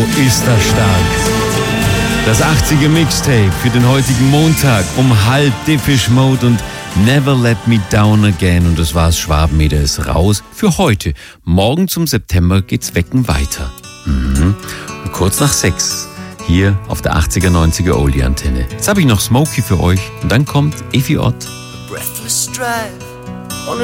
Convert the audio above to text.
ist das stark. Das 80er Mixtape für den heutigen Montag um 12:30 Depeche Mode und Never Let Me Down Again. Und das war's, Schwabenmeter ist raus für heute. Morgen zum September geht's wecken weiter. Und kurz nach 6 hier auf der 80er, 90er Oldie Antenne. Jetzt habe ich noch Smokey für euch und dann kommt Effi Ott. Breathless drive